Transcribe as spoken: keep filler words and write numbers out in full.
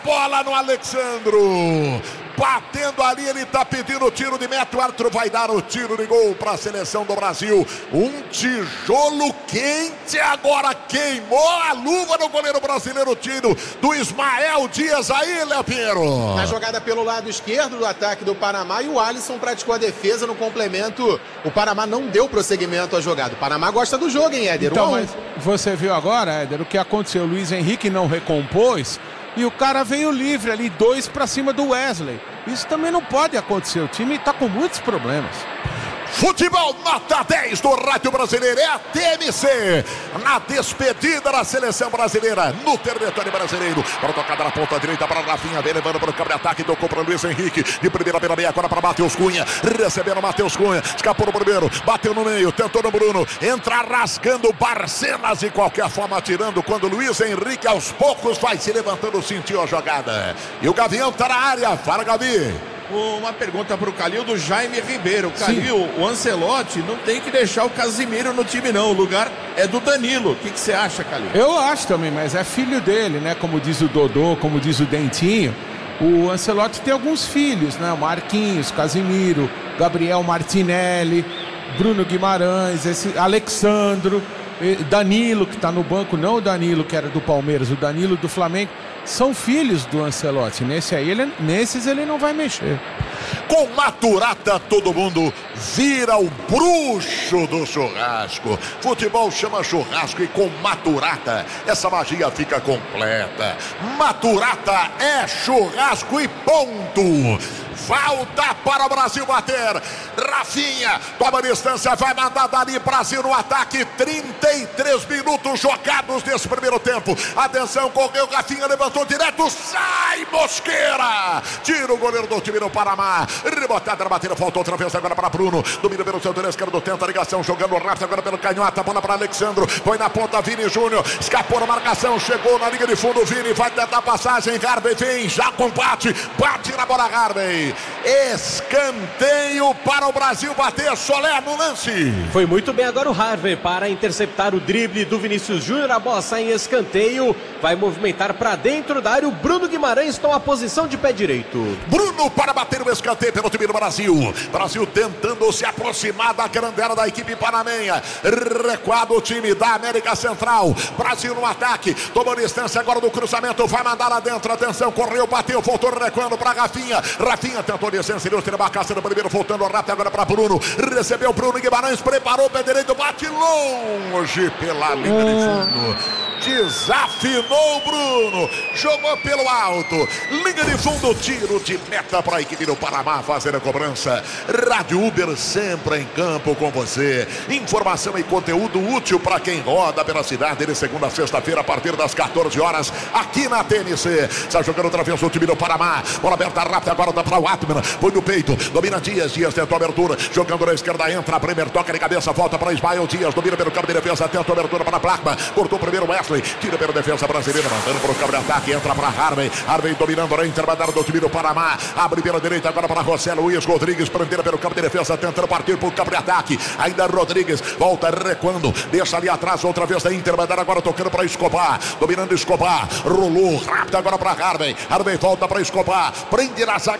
Bola no Alexandro. Batendo ali, ele tá pedindo o tiro de meta. O árbitro vai dar o tiro de gol para a seleção do Brasil. Um tijolo quente agora queimou a luva no goleiro brasileiro. Tiro do Ismael Dias aí, Léo Pinheiro. Na jogada pelo lado esquerdo do ataque do Panamá, e o Alisson praticou a defesa no complemento. O Panamá não deu prosseguimento à jogada. O Panamá gosta do jogo, hein, Éder? Então, um mas você viu agora, Éder, o que aconteceu? O Luiz Henrique não recompôs e o cara veio livre ali, dois pra cima do Wesley. Isso também não pode acontecer, o time tá com muitos problemas. Futebol nota dez do Rádio Brasileiro, é a T M C na despedida da seleção brasileira no território brasileiro. Para tocada na ponta direita para Rafinha, vem levando para o campo-ataque, tocou para Luiz Henrique, de primeira pela meia, agora para Matheus Cunha, recebendo Matheus Cunha, escapou no primeiro, bateu no meio, tentou no Bruno, entra rasgando Barcenas de qualquer forma, tirando quando Luiz Henrique aos poucos vai se levantando, sentiu a jogada. E o Gavião tá na área, fala Gavi. Uma pergunta para o Calil do Jaime Ribeiro. O Calil, o Ancelotti não tem que deixar o Casimiro no time não, o lugar é do Danilo. O que você acha, Calil? Eu acho também, mas é filho dele, né? Como diz o Dodô, como diz o Dentinho. O Ancelotti tem alguns filhos, né? O Marquinhos, Casimiro, Gabriel Martinelli, Bruno Guimarães, esse Alexandro, Danilo, que está no banco, não o Danilo que era do Palmeiras, o Danilo do Flamengo. São filhos do Ancelotti. Nesse aí, ele, nesses ele não vai mexer. Com Maturata todo mundo vira o bruxo do churrasco. Futebol chama churrasco e com Maturata essa magia fica completa. Maturata é churrasco e ponto. Falta para o Brasil bater. Rafinha toma a distância, vai mandar dali Brasil no ataque. trinta e três minutos jogados nesse primeiro tempo. Atenção, correu Rafinha, levantou direto, sai Mosqueira. Tira o goleiro do time do Panamá. Rebotada na batida, faltou outra vez agora para Bruno. Domina pelo centro esquerdo, tenta a ligação, jogando rápido agora pelo canhota. Bola para Alexandro, foi na ponta Vini Júnior. Escapou na marcação, chegou na linha de fundo. Vini vai tentar passagem. Harvey vem, já combate, bate na bola Harvey. Escanteio para o Brasil bater. Solé no lance. Foi muito bem agora o Harvey para interceptar o drible do Vinícius Júnior. A bola sai em escanteio, vai movimentar para dentro da área. O Bruno Guimarães toma a posição de pé direito. Bruno para bater o escanteio pelo time do Brasil. Brasil tentando se aproximar da grande área da equipe panamenha. Recuado o time da América Central. Brasil no ataque, tomou distância agora do cruzamento, vai mandar lá dentro. Atenção, correu, bateu, voltou recuando para Rafinha. Rafinha tentou descer, Sirius tira a caça no primeiro, voltando rápido agora para Bruno. Recebeu Bruno Guimarães, preparou o pé direito, bate longe pela linha de fundo. Desafinou o Bruno, jogou pelo alto, linha de fundo, tiro de meta para a equipe do Panamá fazer a cobrança. Rádio Uber sempre em campo com você. Informação e conteúdo útil para quem roda pela cidade de segunda a sexta-feira a partir das quatorze horas aqui na T N C. Está jogando outra vez o time do Panamá. Bola aberta rápida agora dá para o Atman. Põe no peito, domina Dias, Dias tentou a abertura, jogando na esquerda, entra, primeiro toca de cabeça, volta para Ismael Dias, domina pelo campo de defesa, tentou a abertura para a Blackman, cortou primeiro Wesley, tira pela defesa brasileira, mandando para o campo de ataque, entra para Harvey, Harvey dominando a intermediária do time do Panamá, abre pela direita agora para José Luiz Rodrigues, prendendo pelo campo de defesa, tentando partir para o campo de ataque, ainda Rodrigues, volta recuando, deixa ali atrás outra vez da intermediária, agora tocando para Escobar, dominando Escobar, rolou rápido agora para Harvey, Harvey volta para Escobar, prende na zaga